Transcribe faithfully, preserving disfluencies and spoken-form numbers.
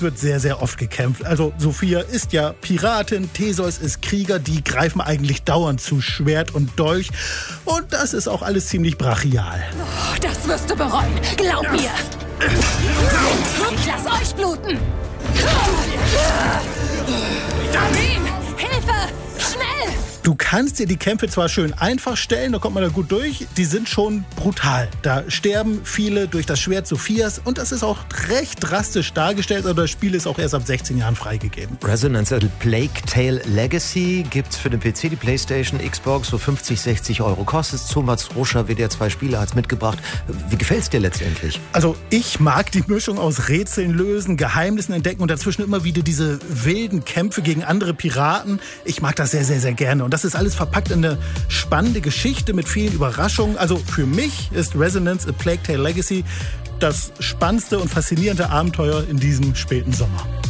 wird sehr, sehr oft gekämpft. Also Sophia ist ja Piratin, Theseus ist Krieger, die greifen eigentlich dauernd zu Schwert und Dolch. Und das ist auch alles ziemlich brachial. Oh, das wirst du bereuen, glaub mir. Ich lass euch bluten. Darin, Hilfe, schnell! Du kannst dir die Kämpfe zwar schön einfach stellen, da kommt man da gut durch, die sind schon brutal. Da sterben viele durch das Schwert Sophias und das ist auch recht drastisch dargestellt, aber das Spiel ist auch erst ab sechzehn Jahren freigegeben. Resonance, also Plague Tale Legacy gibt's für den P C, die Playstation, Xbox, so fünfzig, sechzig Euro kostet. Thomas Ruscher, W D R zwei Spiele, hat's mitgebracht. Wie gefällt's dir letztendlich? Also ich mag die Mischung aus Rätseln lösen, Geheimnissen entdecken und dazwischen immer wieder diese wilden Kämpfe gegen andere Piraten. Ich mag das sehr, sehr, sehr gerne. Und das ist alles verpackt in eine spannende Geschichte mit vielen Überraschungen. Also für mich ist Resonance A Plague Tale Legacy das spannendste und faszinierende Abenteuer in diesem späten Sommer.